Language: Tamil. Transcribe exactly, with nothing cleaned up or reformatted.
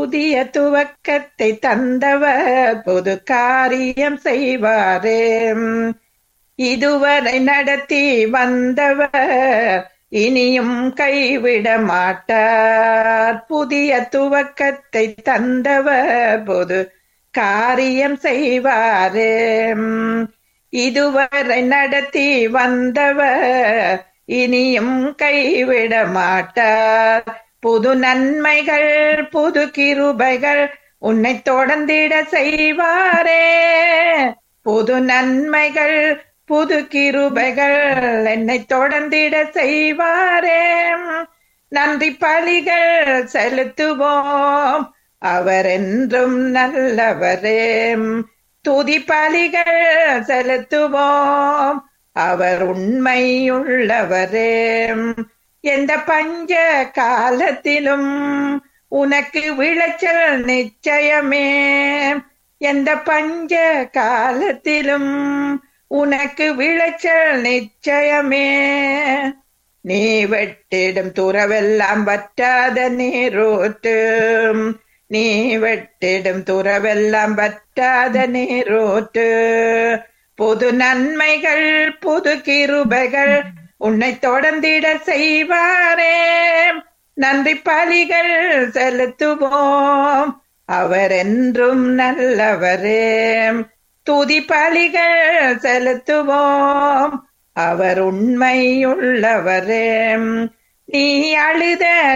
புதிய துவக்கத்தை தந்தவர் புது காரியம் செய்வாரே. இதுவரை நடத்தி வந்தவர் இனியும் கைவிட மாட்டார். புதிய துவக்கத்தை தந்தவர் புது காரியம் செய்வாரே. இதுவரை நடத்தி வந்தவர் இனியும் கைவிட மாட்டார். புது நன்மைகள் புது கிருபைகள் உன்னை தொடர்ந்திட செய்வாரே. புது நன்மைகள் புது கிருபைகள் என்னை தொடர்ந்திட செய்வாரே. நன்றி பலிகள் செலுத்துவோம், அவர் என்றும் நல்லவரே. துதி பலிகள் செலுத்துவோம், அவர் உண்மையுள்ளவரே. எந்த பஞ்ச காலத்திலும் உனக்கு விளைச்சல் நிச்சயமே. எந்த பஞ்ச காலத்திலும் உனக்கு விளைச்சல் நிச்சயமே. நீ வெட்டிடும் துறவெல்லாம் வற்றாத நீரூற்று. நீ வெட்டிடும் துறவெல்லாம் வற்றாத நீரூற்று. புது நன்மைகள் புது கிருபைகள் உன்னை தொடர்ந்திட செய்வாரே. நன்றி பலிகள் செலுத்துவோம், அவர் என்றும் நல்லவரே. துதி பலிகள் செலுத்துவோம், அவர் உண்மையுள்ளவரே. நீ அழுத